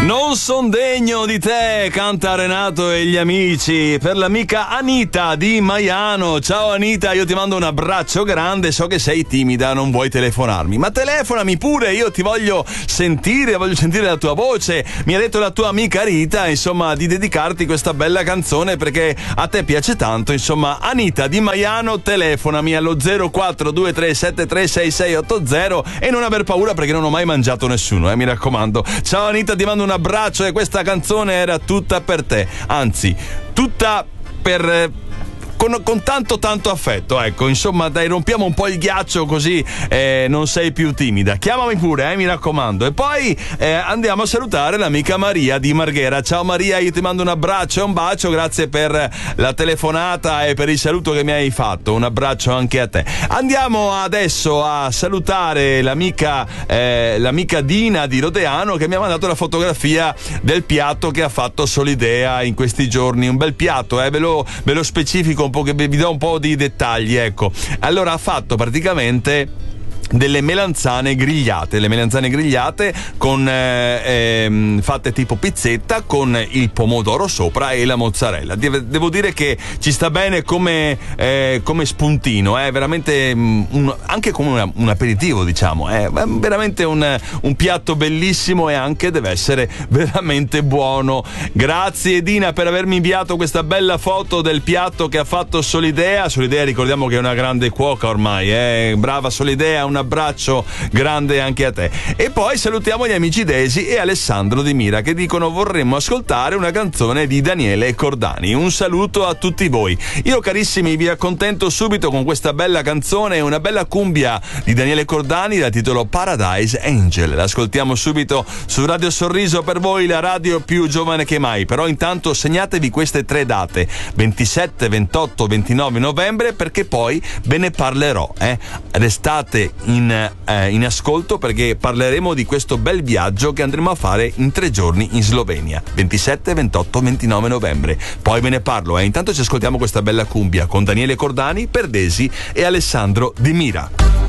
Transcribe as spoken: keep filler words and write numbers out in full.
Non son degno di te, canta Renato e gli amici, per l'amica Anita di Maiano. Ciao Anita, io ti mando un abbraccio grande, so che sei timida, non vuoi telefonarmi, ma telefonami pure, io ti voglio sentire, voglio sentire la tua voce. Mi ha detto la tua amica Rita, insomma, di dedicarti questa bella canzone perché a te piace tanto, insomma. Anita di Maiano, telefonami allo zero quattro due tre sette tre sei sei otto zero e non aver paura perché non ho mai mangiato nessuno, eh, mi raccomando. Ciao Anita, ti mando un abbraccio e questa canzone era tutta per te, anzi tutta per con, con tanto tanto affetto, ecco, insomma, dai, rompiamo un po' il ghiaccio così eh, non sei più timida. Chiamami pure, eh, mi raccomando. E poi eh, andiamo a salutare l'amica Maria di Marghera. Ciao Maria, io ti mando un abbraccio e un bacio, grazie per la telefonata e per il saluto che mi hai fatto. Un abbraccio anche a te. Andiamo adesso a salutare l'amica eh, l'amica Dina di Rodeano, che mi ha mandato la fotografia del piatto che ha fatto Solidea in questi giorni. Un bel piatto, eh, ve lo, ve lo specifico un po', che vi do un po' di dettagli, ecco. Allora, ha fatto praticamente delle melanzane grigliate, le melanzane grigliate con eh, ehm, fatte tipo pizzetta con il pomodoro sopra e la mozzarella. Devo dire che ci sta bene come, eh, come spuntino, è eh, veramente un, anche come una, un aperitivo, diciamo, è eh, veramente un, un piatto bellissimo e anche deve essere veramente buono. Grazie Dina per avermi inviato questa bella foto del piatto che ha fatto Solidea. Solidea, ricordiamo che è una grande cuoca ormai, eh? Brava Solidea, una abbraccio grande anche a te. E poi salutiamo gli amici Desi e Alessandro di Mira che dicono: vorremmo ascoltare una canzone di Daniele Cordani. Un saluto a tutti voi. Io, carissimi, vi accontento subito con questa bella canzone, una bella cumbia di Daniele Cordani dal titolo Paradise Angel. L'ascoltiamo subito su Radio Sorriso, per voi la radio più giovane che mai. Però intanto segnatevi queste tre date: ventisette, ventotto, ventinove novembre, perché poi ve ne parlerò, eh? Restate in, eh, in ascolto perché parleremo di questo bel viaggio che andremo a fare in tre giorni in Slovenia, ventisette, ventotto, ventinove novembre. Poi ve ne parlo, eh. Intanto ci ascoltiamo questa bella cumbia con Daniele Cordani, per Desi e Alessandro Di Mira.